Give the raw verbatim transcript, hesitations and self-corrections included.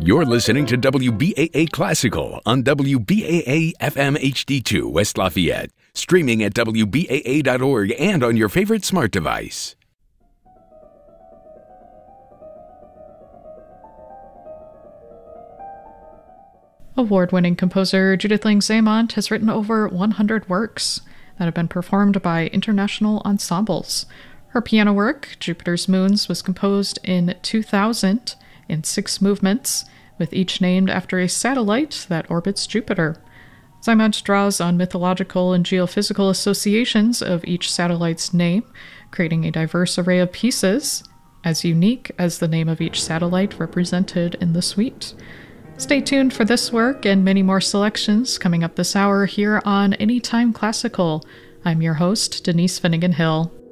You're listening to W B A A Classical on W B A A F M H D two West Lafayette, streaming at W B A A dot org and on your favorite smart device. Award-winning composer Judith Ling Zaimont has written over one hundred works that have been performed by international ensembles. Her piano work, Jupiter's Moons, was composed in two thousand in six movements, with each named after a satellite that orbits Jupiter. Zaimont draws on mythological and geophysical associations of each satellite's name, creating a diverse array of pieces, as unique as the name of each satellite represented in the suite. Stay tuned for this work and many more selections coming up this hour here on Anytime Classical. I'm your host, Denise Finnegan Hill.